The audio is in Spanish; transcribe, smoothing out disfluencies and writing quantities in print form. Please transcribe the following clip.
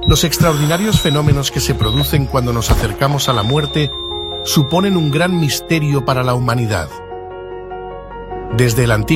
Los extraordinarios fenómenos que se producen cuando nos acercamos a la muerte suponen un gran misterio para la humanidad. Desde el antiguo